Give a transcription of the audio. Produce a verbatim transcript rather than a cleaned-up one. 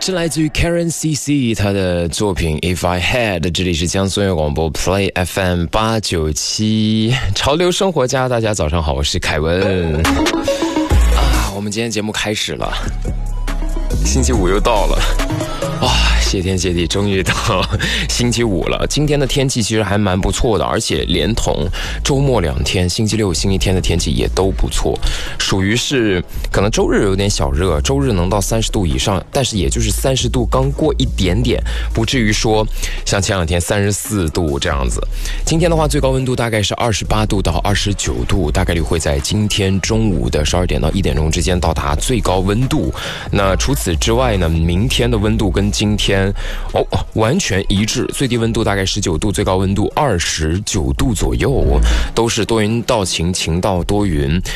是来自于 Karen C C 她的作品 If I Had。 这里是江苏音乐广播 Play F M 八九七潮流生活家，大家早上好，我是凯文啊。我们今天节目开始了，星期五又到了啊，谢天谢地，终于到星期五了。今天的天气其实还蛮不错的，而且连同周末两天，星期六、星期天的天气也都不错，属于是可能周日有点小热，周日能到三十度以上，但是也就是三十度刚过一点点，不至于说像前两天三十四度这样子。今天的话，最高温度大概是二十八度到二十九度，大概率会在今天中午的十二点到一点钟之间到达最高温度。那除此之外呢，明天的温度跟今天哦完全一致，最低温度大概十九度，最高温度二十九度左右，都是多云到晴，晴到多云。